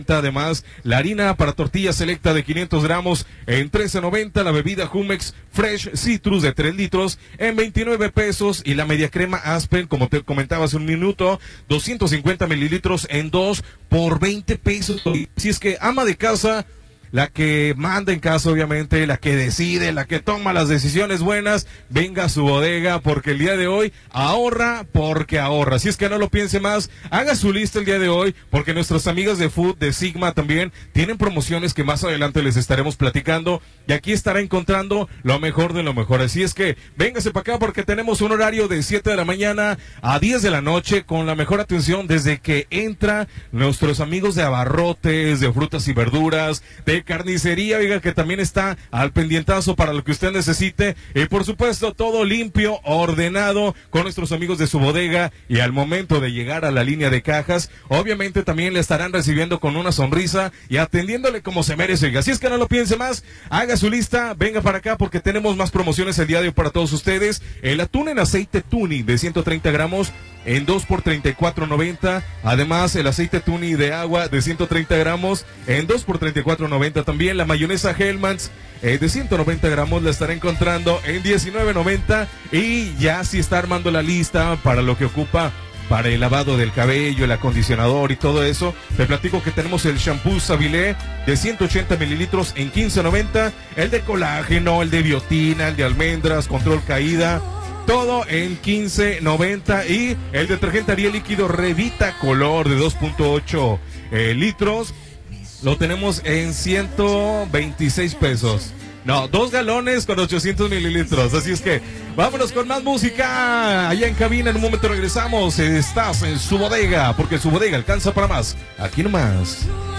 Además, la harina para tortilla selecta de 500 gramos en 13.90, la bebida Jumex Fresh Citrus de 3 litros en 29 pesos y la media crema Aspen, como te comentaba hace un minuto, 250 mililitros en 2 por 20 pesos. Si es que ama de casa, la que manda en casa, obviamente, la que decide, la que toma las decisiones buenas, venga a su bodega, porque el día de hoy ahorra porque ahorra. Si es que no lo piense más, haga su lista el día de hoy, porque nuestros amigos de Food, de Sigma también, tienen promociones que más adelante les estaremos platicando, y aquí estará encontrando lo mejor de lo mejor. Así es que, véngase para acá, porque tenemos un horario de 7 de la mañana a 10 de la noche, con la mejor atención desde que entra nuestros amigos de abarrotes, de frutas y verduras, de carnicería, oiga, que también está al pendientazo para lo que usted necesite, y por supuesto todo limpio, ordenado, con nuestros amigos de su bodega, y al momento de llegar a la línea de cajas, obviamente también le estarán recibiendo con una sonrisa y atendiéndole como se merece, oiga. Así es que no lo piense más, haga su lista, venga para acá, porque tenemos más promociones el día de hoy para todos ustedes. El atún en aceite Tuni de 130 gramos en 2 por 34.90, además el aceite Tuni de agua de 130 gramos en 2 por 34.90, también la mayonesa Hellmann's de 190 gramos la estará encontrando en 19.90, y ya si está armando la lista para lo que ocupa para el lavado del cabello, el acondicionador y todo eso, te platico que tenemos el shampoo Savilé de 180 mililitros en 15.90, el de colágeno, el de biotina, el de almendras, control caída, todo en 15.90, y el detergente Ariel líquido Revita Color de 2.8 litros lo tenemos en 126 pesos. No, 2 galones con 800 mililitros. Así es que vámonos con más música allá en cabina. En un momento regresamos. Estás en su bodega, porque su bodega alcanza para más. Aquí nomás.